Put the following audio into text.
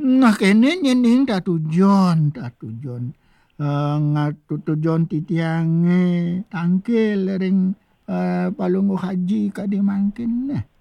Nah kene nyening tak tujon. Ngatu tujon titiange tangkil ring palunggu haji ka di mangkin nah.